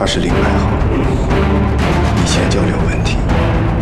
是林爱好，以前交流问题。